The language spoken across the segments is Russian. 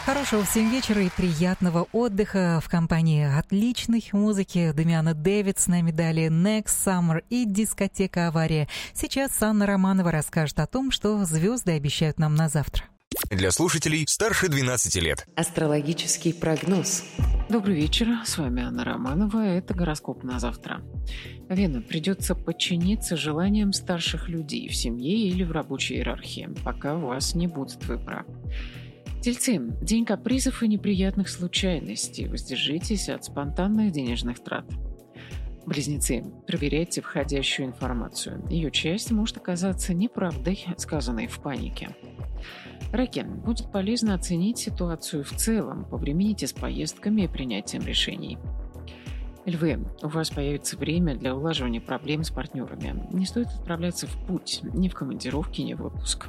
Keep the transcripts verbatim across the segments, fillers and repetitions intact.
Хорошего всем вечера и приятного отдыха в компании отличной музыки. Дамиана Дэвид с нами далее, Next Summer и дискотека «Авария». Сейчас Анна Романова расскажет о том, что звезды обещают нам на завтра. Для слушателей старше двенадцати лет. Астрологический прогноз. Добрый вечер, с вами Анна Романова, это гороскоп на завтра. Вена, придется подчиниться желаниям старших людей в семье или в рабочей иерархии, пока у вас не будет выбора. Тельцы, день капризов и неприятных случайностей, воздержитесь от спонтанных денежных трат. Близнецы, проверяйте входящую информацию, ее часть может оказаться неправдой, сказанной в панике. Раки, будет полезно оценить ситуацию в целом, повремените с поездками и принятием решений. Львы, у вас появится время для улаживания проблем с партнерами. Не стоит отправляться в путь, ни в командировки, ни в отпуск.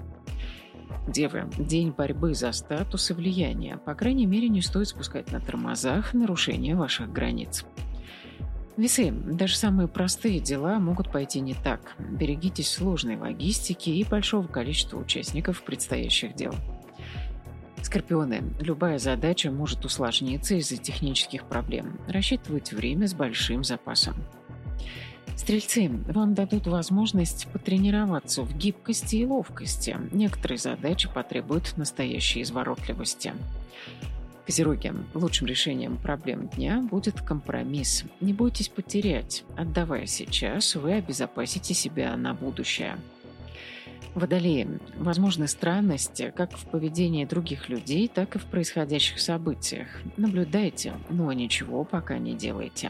Девы, день борьбы за статус и влияние. По крайней мере, не стоит спускать на тормозах нарушение ваших границ. Весы, даже самые простые дела могут пойти не так. Берегитесь сложной логистики и большого количества участников предстоящих дел. Скорпионы, любая задача может усложниться из-за технических проблем. Рассчитывайте время с большим запасом. Стрельцы, вам дадут возможность потренироваться в гибкости и ловкости. Некоторые задачи потребуют настоящей изворотливости. Козероги, лучшим решением проблем дня будет компромисс. Не бойтесь потерять. Отдавая сейчас, вы обезопасите себя на будущее. Водолеи, возможны странности как в поведении других людей, так и в происходящих событиях. Наблюдайте, но ничего пока не делайте.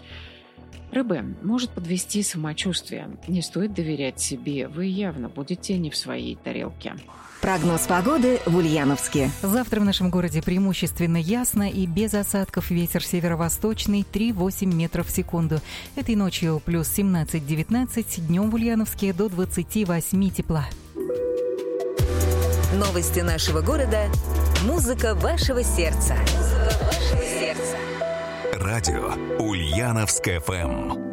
Рыбы, может подвести самочувствие. Не стоит доверять себе, вы явно будете не в своей тарелке. Прогноз погоды в Ульяновске. Завтра в нашем городе преимущественно ясно и без осадков. Ветер северо-восточный три-восемь метров в секунду. Этой ночью плюс семнадцать-девятнадцать, днем в Ульяновске до двадцати восьми тепла. Новости нашего города. Музыка вашего сердца. Музыка вашего сердца. Радио Ульяновск эф эм.